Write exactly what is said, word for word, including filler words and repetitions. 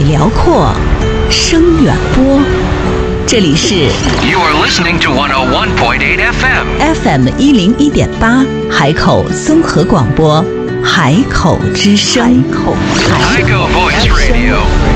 辽阔，声远播。这里是 You are listening to one oh one point eight F M，F M 一零一点八，海口综合广播，海口之声。海口 Voice Radio。